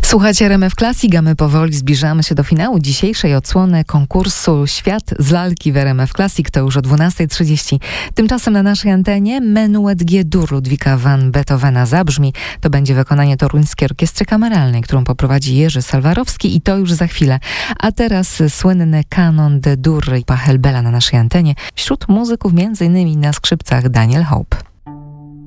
Słuchajcie RMF Classic, a my powoli zbliżamy się do finału dzisiejszej odsłony konkursu Świat z lalki w RMF Classic. To już o 12:30. Tymczasem na naszej antenie Menuet G-dur Ludwika van Beethovena zabrzmi. To będzie wykonanie Toruńskiej Orkiestry Kameralnej, którą poprowadzi Jerzy Salwarowski i to już za chwilę. A teraz słynny kanon de dur i Pachelbela na naszej antenie. Wśród muzyków m.in. na skrzypcach Daniel Hope.